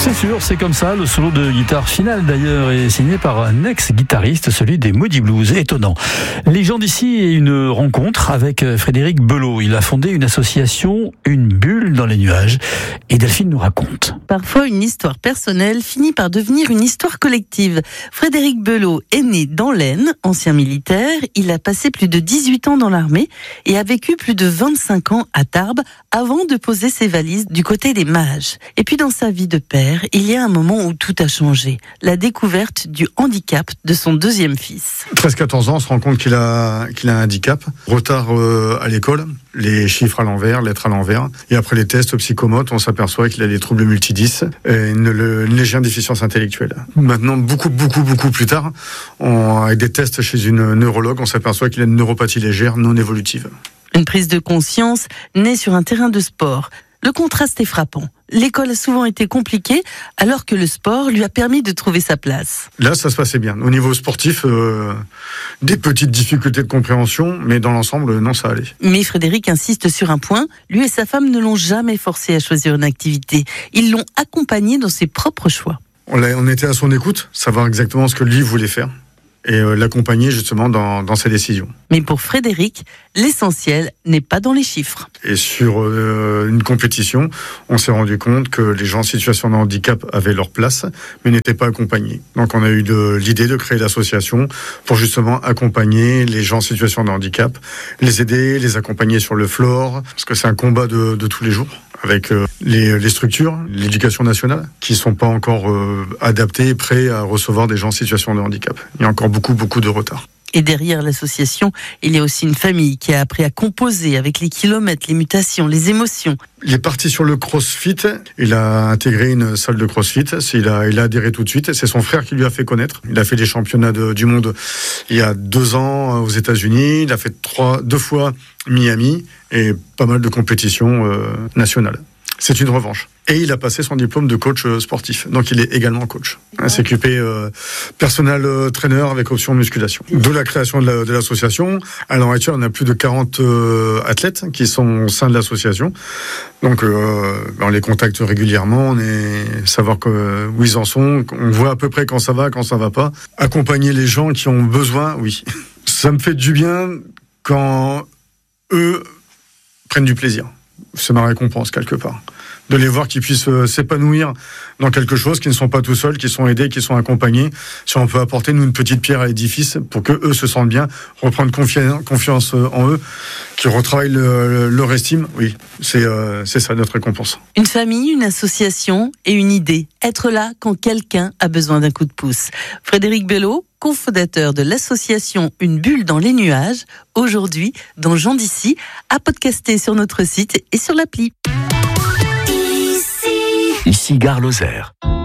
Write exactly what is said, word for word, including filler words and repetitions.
C'est sûr, c'est comme ça. Le solo de guitare final d'ailleurs est signé par un ex-guitariste, celui des Moody Blues. Étonnant. Les gens d'ici et une rencontre avec Frédéric Belot. Il a fondé une association, Une bulle dans les nuages. Et Delphine nous raconte. Parfois, une histoire personnelle finit par devenir une histoire collective. Frédéric Belot est né dans l'Aisne, ancien militaire. Il a passé plus de dix-huit ans dans l'armée et a vécu plus de vingt-cinq ans à Tarbes avant de poser ses valises du côté des Mages. Et puis dans sa vie de père, il y a un moment où tout a changé. La découverte du handicap de son deuxième fils. treize quatorze ans, on se rend compte qu'il a, qu'il a un handicap. Retard euh, à l'école, les chiffres à l'envers, lettres à l'envers. Et après les tests psychomotes, on s'aperçoit qu'il a des troubles multidis et une, une légère déficience intellectuelle. Maintenant, beaucoup, beaucoup, beaucoup plus tard, on, avec des tests chez une neurologue, on s'aperçoit qu'il a une neuropathie légère non évolutive. Une prise de conscience née sur un terrain de sport. Le contraste est frappant. L'école a souvent été compliquée, alors que le sport lui a permis de trouver sa place. Là, ça se passait bien. Au niveau sportif, euh, des petites difficultés de compréhension, mais dans l'ensemble, non, ça allait. Mais Frédéric insiste sur un point. Lui et sa femme ne l'ont jamais forcé à choisir une activité. Ils l'ont accompagné dans ses propres choix. On, on était à son écoute, savoir exactement ce que lui voulait faire. Et euh, l'accompagner justement dans, dans ses décisions. Mais pour Frédéric, l'essentiel n'est pas dans les chiffres. Et sur euh, une compétition, on s'est rendu compte que les gens en situation de handicap avaient leur place, mais n'étaient pas accompagnés. Donc on a eu de, l'idée de créer l'association pour justement accompagner les gens en situation de handicap, les aider, les accompagner sur le floor, parce que c'est un combat de, de tous les jours, avec euh, les, les structures, l'éducation nationale, qui ne sont pas encore euh, adaptées et prêts à recevoir des gens en situation de handicap. Il y a encore beaucoup, beaucoup de retard. Et derrière l'association, il y a aussi une famille qui a appris à composer avec les kilomètres, les mutations, les émotions. Il est parti sur le crossfit, il a intégré une salle de crossfit, il a, il a adhéré tout de suite, c'est son frère qui lui a fait connaître. Il a fait des championnats de, du monde il y a deux ans aux États-Unis, il a fait trois, deux fois Miami et pas mal de compétitions euh, nationales. C'est une revanche. Et il a passé son diplôme de coach sportif. Donc il est également coach. Un C Q P euh, personnel euh, trainer avec option musculation. De la création de, la, de l'association, à l'heure actuelle, on a plus de quarante euh, athlètes qui sont au sein de l'association. Donc euh, on les contacte régulièrement, on est savoir que, où ils en sont, on voit à peu près quand ça va, quand ça va pas. Accompagner les gens qui ont besoin, oui. Ça me fait du bien quand eux prennent du plaisir. C'est ma récompense quelque part. De les voir qu'ils puissent euh, s'épanouir dans quelque chose, qu'ils ne sont pas tout seuls, qu'ils sont aidés, qu'ils sont accompagnés. Si on peut apporter nous une petite pierre à l'édifice pour que eux se sentent bien, reprendre confi- confiance en eux, qu'ils retravaillent le, le, leur estime, oui, c'est, euh, c'est ça notre récompense. Une famille, une association et une idée. Être là quand quelqu'un a besoin d'un coup de pouce. Frédéric Belot, cofondateur de l'association Une bulle dans les nuages, aujourd'hui dans Gens d'ici, à podcaster sur notre site et sur l'appli. Ici Gare Lozère.